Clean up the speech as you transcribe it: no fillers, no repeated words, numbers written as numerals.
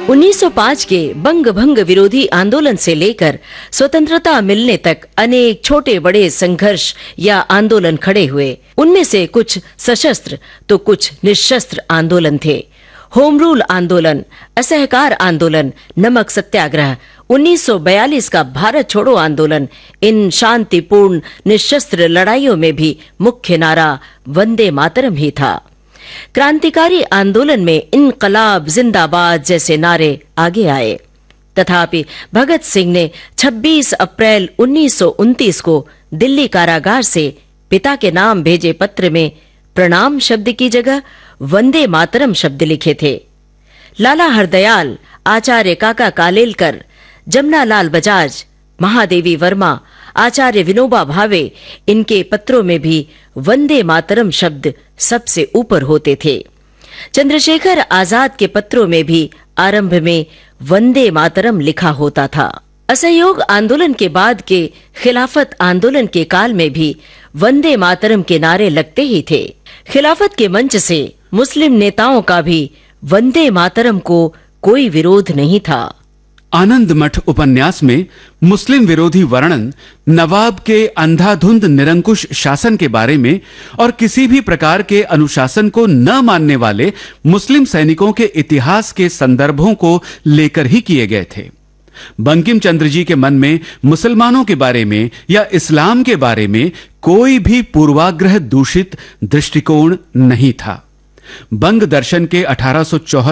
1905 के बंग भंग विरोधी आंदोलन से लेकर स्वतंत्रता मिलने तक अनेक छोटे बड़े संघर्ष या आंदोलन खड़े हुए। उनमें से कुछ सशस्त्र तो कुछ निशस्त्र आंदोलन थे। होम रूल आंदोलन, असहकार आंदोलन, नमक सत्याग्रह, 1942 का भारत छोड़ो आंदोलन, इन शांतिपूर्ण निशस्त्र लड़ाइयों में भी मुख्य नारा वंदे मातरम ही था। क्रांतिकारी आंदोलन में इनकलाब जिंदाबाद जैसे नारे आगे आए। तथापि भगत सिंह ने 26 अप्रैल 1929 को दिल्ली कारागार से पिता के नाम भेजे पत्र में प्रणाम शब्द की जगह वंदे मातरम शब्द लिखे थे। लाला हरदयाल, आचार्य काका कालेलकर, जमनालाल बजाज, महादेवी वर्मा, आचार्य विनोबा भावे, इनके पत्रों में भी वंदे मातरम शब्द सबसे ऊपर होते थे। चंद्रशेखर आजाद के पत्रों में भी आरंभ में वंदे मातरम लिखा होता था। असहयोग आंदोलन के बाद के खिलाफत आंदोलन के काल में भी वंदे मातरम के नारे लगते ही थे। खिलाफत के मंच से मुस्लिम नेताओं का भी वंदे मातरम को कोई विरोध नहीं था। आनंद मठ उपन्यास में मुस्लिम विरोधी वर्णन, नवाब के अंधाधुंध निरंकुश शासन के बारे में और किसी भी प्रकार के अनुशासन को न मानने वाले मुस्लिम सैनिकों के इतिहास के संदर्भों को लेकर ही किए गए थे। बंकिम चंद्र जी के मन में मुसलमानों के बारे में या इस्लाम के बारे में कोई भी पूर्वाग्रह दूषित दृष्टिकोण नहीं था। बंग दर्शन के 1874